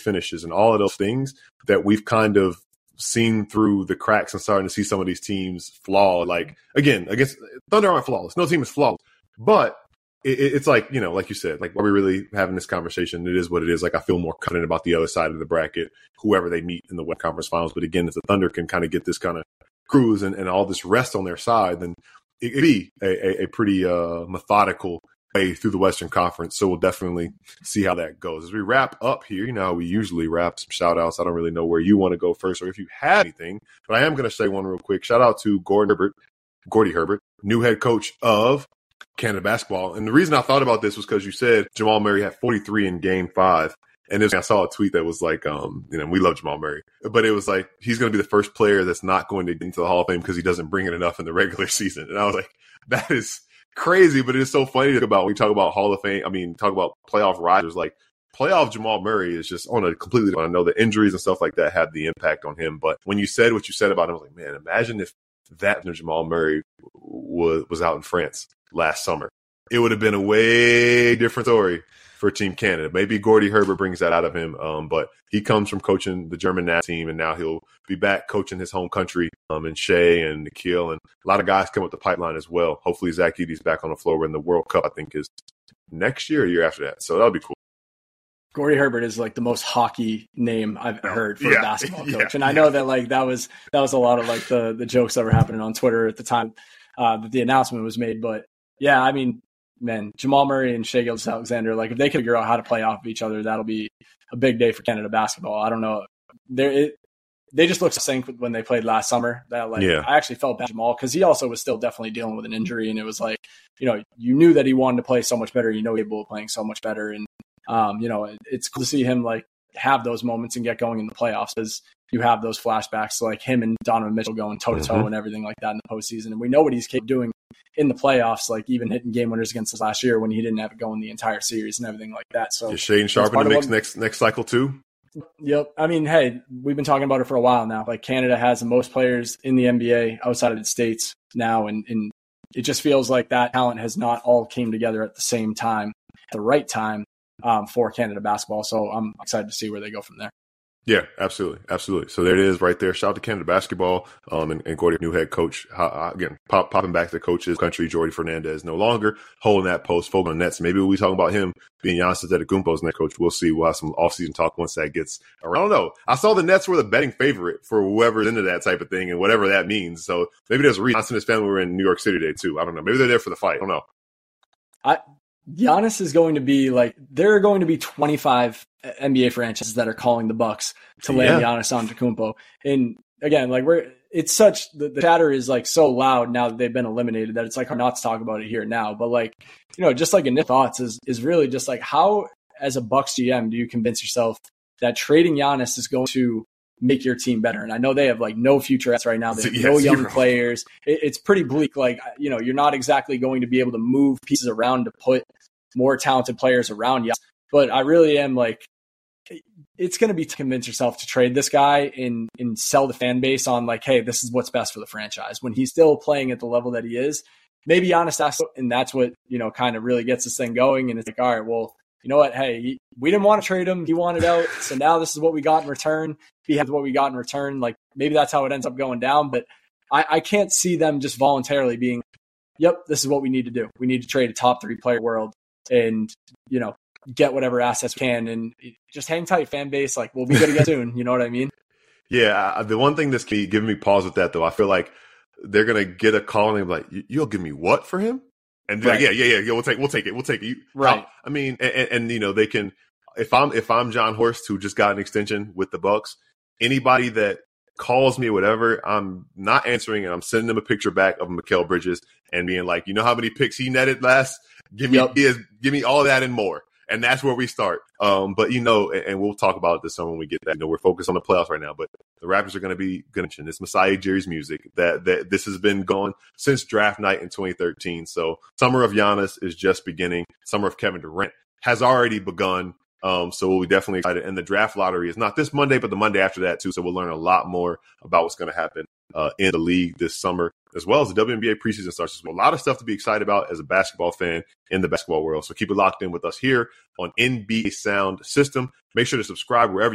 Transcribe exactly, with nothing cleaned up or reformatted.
finishes and all of those things that we've kind of seen through the cracks and starting to see some of these teams flaw. Like, again, against Thunder aren't flawless. No team is flawless. But it, it's like, you know, like you said, like, are we really having this conversation? It is what it is. Like, I feel more confident about the other side of the bracket, whoever they meet in the West Conference Finals. But again, if the Thunder can kind of get this kind of cruise and, and all this rest on their side, then it could be a, a, a pretty uh, methodical way through the Western Conference. So we'll definitely see how that goes. As we wrap up here, you know how we usually wrap, some shout outs. I don't really know where you want to go first or if you have anything, but I am going to say one real quick. Shout out to Gordon Herbert, Gordy Herbert, new head coach of Canada basketball. And the reason I thought about this was because you said Jamal Murray had forty-three in game five. And I saw a tweet that was like, um, you know, we love Jamal Murray, but it was like, he's going to be the first player that's not going to get into the Hall of Fame because he doesn't bring it enough in the regular season. And I was like, that is crazy, but it's so funny to think about when we talk about Hall of Fame. I mean, talk about playoff risers, like playoff Jamal Murray is just on a completely different. I know the injuries and stuff like that had the impact on him, but when you said what you said about him, I was like, man, imagine if that Jamal Murray was, was out in France last summer. It would have been a way different story for Team Canada. Maybe Gordy Herbert brings that out of him, um, but he comes from coaching the German national team, and now he'll be back coaching his home country, um, and Shea and Nikhil, and a lot of guys come up the pipeline as well. Hopefully Zach Edey's back on the floor when the World Cup, I think, is next year or year after that. So that'll be cool. Gordy Herbert is like the most hockey name I've heard for yeah. a basketball coach. Yeah. And I know that like that was that was a lot of like the the jokes that were happening on Twitter at the time uh, that the announcement was made. But yeah, I mean, man, Jamal Murray and Shai Gilgeous-Alexander, like if they can figure out how to play off of each other, that'll be a big day for Canada basketball. I don't know. They're, they just looked sync when they played last summer. That like yeah. I actually felt bad for Jamal because he also was still definitely dealing with an injury, and it was like, you know, you knew that he wanted to play so much better. You know, he's able of playing so much better, and um, you know, it, it's cool to see him like have those moments and get going in the playoffs as you have those flashbacks, like him and Donovan Mitchell going toe to toe and everything like that in the postseason. And we know what he's capable of doing in the playoffs, like even hitting game winners against us last year when he didn't have it going the entire series and everything like that. So is Shane Sharp in the mix next next cycle too? Yep. I mean, hey, we've been talking about it for a while now. Like Canada has the most players in the N B A outside of the States now, and, and it just feels like that talent has not all came together at the same time, at the right time um, for Canada basketball. So I'm excited to see where they go from there. Yeah, absolutely. Absolutely. So there it is right there. Shout out to Canada basketball um, and, and Gordy, new head coach. Uh, again, pop, popping back to coach's country, Jordy Fernandez no longer holding that post, folding on nets. Maybe we'll be talking about him being Giannis Antetokounmpo's next coach. We'll see. We'll have some offseason talk once that gets around. I don't know. I saw the Nets were the betting favorite for whoever's into that type of thing and whatever that means. So maybe there's a reason. Giannis and his family were in New York City today too. I don't know. Maybe they're there for the fight. I don't know. I Giannis is going to be like, there are going to be twenty-five N B A franchises that are calling the Bucks to land yeah. Giannis Antetokounmpo. And again, like we're, it's such, the, the chatter is like so loud now that they've been eliminated that it's like hard not to talk about it here now. But like, you know, just like in thoughts is, is really just like how, as a Bucks G M, do you convince yourself that trading Giannis is going to make your team better? And I know they have like no future assets right now. They have yeah, no young zero. players. It, it's pretty bleak. Like, you know, you're not exactly going to be able to move pieces around to put more talented players around you. But I really am like, it's going to be to convince yourself to trade this guy and, and sell the fan base on like, hey, this is what's best for the franchise. When he's still playing at the level that he is, maybe Giannis has to, and that's what, you know, kind of really gets this thing going. And it's like, all right, well, you know what? Hey, he, we didn't want to trade him. He wanted out. So now this is what we got in return. He has what we got in return. Like maybe that's how it ends up going down. But I, I can't see them just voluntarily being, yep, this is what we need to do. We need to trade a top three player world and, you know, get whatever assets we can and just hang tight, fan base. Like we'll be good again soon. You know what I mean? Yeah. The one thing that's giving me pause with that though, I feel like they're going to get a call and they're like, you'll give me what for him? And right. like, yeah, yeah, yeah, yeah. We'll take, we'll take it. We'll take it. Right. How, I mean, and, and, you know, they can, if I'm, if I'm John Horst, who just got an extension with the Bucks, anybody that calls me, whatever, I'm not answering and I'm sending them a picture back of Mikal Bridges and being like, you know how many picks he netted last? Give me, yep. is, give me all that and more. And that's where we start. Um, but, you know, and, and we'll talk about it this summer when we get that. You know, we're focused on the playoffs right now, but the Raptors are going to be going to this Masai Ujiri's music that, that this has been going since draft night in twenty thirteen. So summer of Giannis is just beginning. Summer of Kevin Durant has already begun. Um, so we'll be definitely excited. And the draft lottery is not this Monday, but the Monday after that too. So we'll learn a lot more about what's going to happen uh, in the league this summer, as well as the W N B A preseason starts. So a lot of stuff to be excited about as a basketball fan in the basketball world. So keep it locked in with us here on N B A Sound System. Make sure to subscribe wherever